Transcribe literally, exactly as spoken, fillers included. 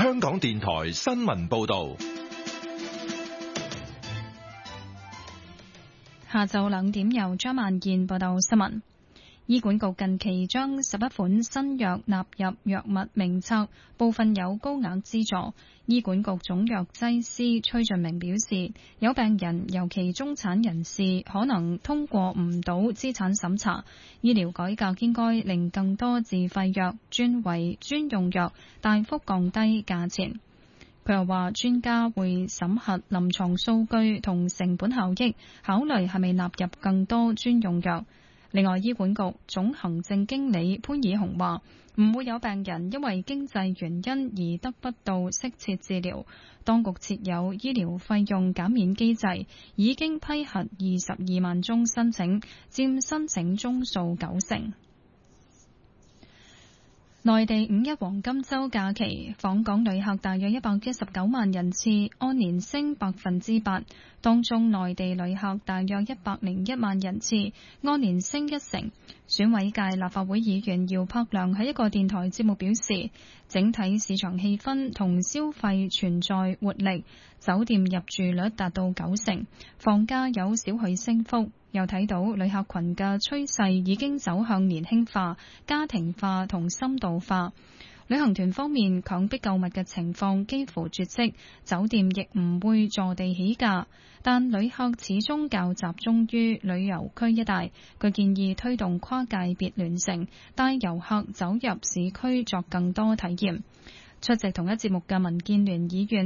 香港電台新聞報道。 下晝兩點由張萬燕報道新聞。醫管局近期將十一款新藥納入藥物名冊，部分有高額資助。醫管局總藥劑師崔俊明表示，有病人，尤其中產人士，可能通過唔到資產審查。醫療改革應該令更多自費藥轉為專用藥，大幅降低價錢。佢又話，專家會審核臨床數據同成本效益，考慮係咪納入更多專用藥。另外，醫管局總行政經理潘以雄話，唔會有病人因為經濟原因而得不到適切治療。當局設有醫療費用減免機制，已經批核二十二萬宗申請，佔申請宗數九成。內地五一黃金週假期，訪港旅客大約一百一十九萬人次，按年升百分之八。當中內地旅客大約一百零一萬人次，按年升一成。選委界立法會議員姚柏良喺一個電台節目表示，整體市場氣氛同消費存在活力，酒店入住率達到九成，房價有少許升幅。又睇到旅客群嘅趨勢已經走向年輕化、家庭化同深度化。旅行團方面，強迫購物嘅情況幾乎絕跡，酒店亦唔會坐地起價，但旅客始終較集中於旅遊區一帶。佢建議推動跨界別聯乘，帶遊客走入市區作更多體驗。出席同一節目嘅民建聯議員